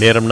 நேரம்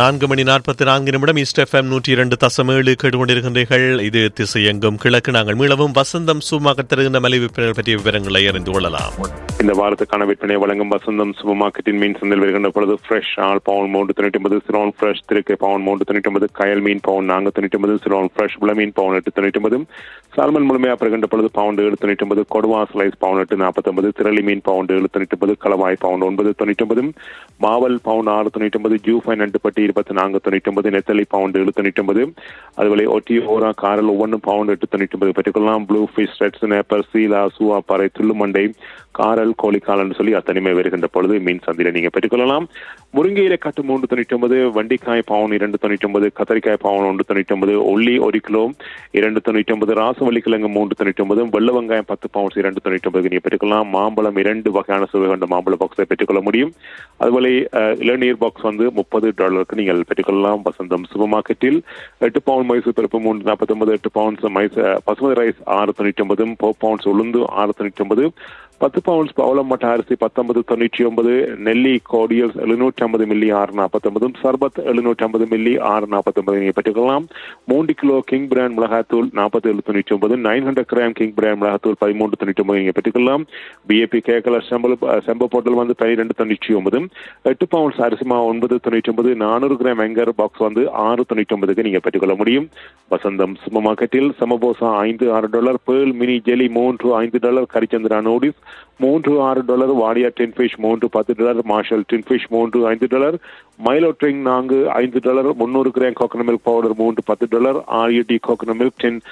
4:44 east FM 102.7 கேட்டுக்கொண்டிருக்கின்றீர்கள். இது திசையெங்கும் கிழக்கு. நாங்கள் மீளவும் வசந்தம் சூப்பர் தருகின்ற மலை விற்பனைகள் பற்றிய விவரங்களை அறிந்து கொள்ளலாம். இந்த வாரத்துக்கான விற்பனை வழங்கும் வசந்தம் சூப்பர் மார்க்கெட்டின் மீன் சந்தையில் வருகின்ற பொழுது ஃப்ரெஷ் ஆல் பவுன் 399, சிலோன் ஃப்ரெஷ் திருக்கை பவுன் 399, கயல் மீன் பவுன் 499, சிலோன் ஃப்ரெஷ் உள்ள மீன் பவுன் 899, சால்மன் முழுமையாக பெறுகின்ற பொழுது பவுன் 799, கொடுவா ஸ்லைஸ் பவுன் 849, திரளி மீன் பவுன் 799, களவாய் பவுன் 999, மாவல் பவுன் 699, ஜூஃபைன் பட்டி 2499, நெத்தலி பவுண்ட் 799, அதுபோல ஒட்டி ஓரா காரல் ஒவ்வொன்றும் பவுண்ட் 899 பெற்றுக்கொள்ளலாம். ப்ளூ ஃபிஷ், ரெட் ஸ்னாப்பர், சீலா, சூவாப்பாறை, துள்ளுமண்டை, காரல், கோழிக்கால் என்று சொல்லி அத்தனையுமே வருகின்ற பொழுது மீன் சந்தையில நீங்க பெற்றுக்கொள்ளலாம். முருங்கையில கட்டு 399, வண்டிக்காய் பவுன் 299, கத்தரிக்காய் பவுன் 199, உள்ளி 1 கிலோ 299, ராசவள்ளி கிழங்கு 399, வெள்ள வெங்காயம் 10 பவுண்ட்ஸ் 299 நீங்க பெற்றுக்கொள்ளலாம். மாம்பழம் 2 வகையான சுவை கொண்ட மாம்பழ பாக்ஸை பெற்றுக்கொள்ள முடியும். அதுபோல இளநீர் பாக்ஸ் வந்து $30 நீங்கள் பெற்றுக்கொள்ளலாம். வசந்தம் சூப்பர் மார்க்கெட்டில் 8 பவுண்ட் மைசூர் பருப்பு 349, 8 பவுண்ட்ஸ் பசுமதி ரைஸ் 699, 4 பவுண்ட்ஸ் உளுந்து 699, 10 பவுண்ட்ஸ் பவளம் மட்ட அரிசி 1999, நெல்லி கோடியல்ஸ் 750 மில்லி 649, சர்பத் 750 மில்லி 649 நீங்கள் பெற்றுக்கொள்ளலாம். 3 கிலோ கிங் பிராண்ட் மிளகாத்தூள் 4799, 900 கிராம் கிங் பிராண்ட் மிளகாத்தூள் 1399 நீங்கள் பெற்றுக்கொள்ளலாம். பிஏபி கேக்கலர் செம்ப போட்டல் வந்து 1299, 8 பவுண்ட்ஸ் அரிசிமா 999, 400 கிராம் எங்கர் பாக்ஸ் வந்து 699 நீங்கள் பெற்றுக்கொள்ள முடியும். வசந்தம் சூப்பர் மார்க்கெட்டில் samosa $5-6, pearl mini jelly $3-5, கரிச்சந்திரா noodles $3-6, Wadia டின் ஃபிஷ் $3-10, மார்ஷல் டின் fish $3-5, Milo drink $5, 300 gram coconut milk powder $3-10, RUD coconut milk டின்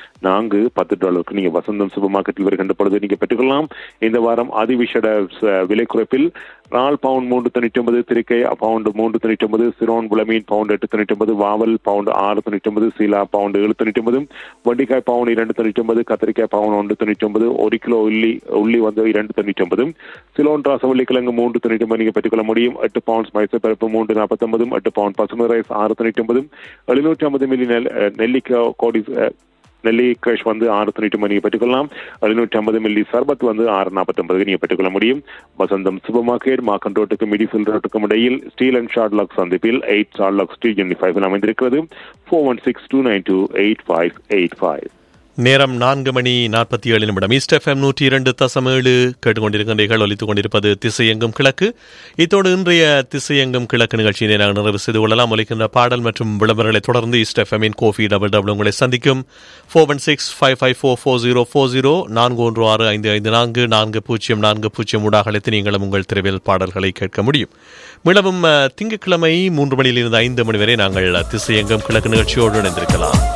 $10 நீங்க வசந்தம் சூப்பர் மார்க்கெட்டில் வருகின்ற பொழுது நீங்க பெற்றுக்கொள்ளலாம். இந்த வாரம் அதிவிசேட விலை குறைப்பில் நாள் பவுண்ட் 399, திருக்கை பவுண்ட் 399, சிரோன் புலமீன் பவுண்ட் 899, வாவல் பவுண்ட் 699, சீலா பவுண்ட் 799, வண்டிக்காய் பவுண்ட் 299, கத்திரிக்காய் பவுண்ட் 199, 1 கிலோ உள்ளி வந்து 299, சிலோன் ராசவள்ளி கிழங்கு 399 நீங்க பெற்றுக்கொள்ள முடியும். 8 பவுண்ட்ஸ் மைசூர் பருப்பு 349, 8 பவுண்ட் பசுமதி ரைஸ் 699, 750 மில்லி நெல்லிக்காய் கோடி நெல்லி கிரஷ் வந்து 699 நீங்க பெற்றுக்கொள்ளலாம். 750 மில்லி சர்பத் வந்து 649 நீங்க பெற்றுக்கொள்ள முடியும். வசந்தம் சூப்பர் மார்க்கெட் மார்க்கன் ரோட்டுக்கும் மிடிஃபீல்ட் ரோட்டுக்கும் இடையில் ஸ்டீல் அண்ட் ஷார்ட் லாக் சந்திப்பில் 8 ஷார்ட் லாக் ஸ்ட்ரீட் 25 அமைந்திருக்கிறது. 4162928585. நேரம் 4:47 ஈஸ்ட் எஃப்எம் 102.7 கேட்டுக்கொண்டிருக்கின்றீர்கள். ஒலித்துக் கொண்டிருப்பது திசையெங்கும் கிழக்கு. இத்தோடு இன்றைய திசையெங்கும் கிழக்கு நிகழ்ச்சியினை நாங்கள் நிறைவு செய்து கொள்ளலாம். ஒலிக்கின்ற பாடல் மற்றும் விளம்பரங்களை தொடர்ந்து ஈஸ்ட் எஃப்எம்மின் கோஃபி டபுள் உங்களை சந்திக்கும். 4165544040 4165544040 ஊடாக அழைத்து நீங்களும் உங்கள் திரைவில் பாடல்களை கேட்க முடியும். மீளவும் திங்கட்கிழமை 3 மணியிலிருந்து 5 மணி வரை நாங்கள் திசையெங்கும் கிழக்கு நிகழ்ச்சியோடு இணைந்திருக்கலாம்.